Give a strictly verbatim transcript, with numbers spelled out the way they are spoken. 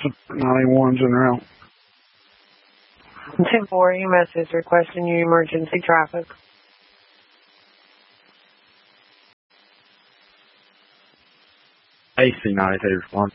ninety-ones en route. ten four E M S is requesting you emergency traffic. A C ninety-two response.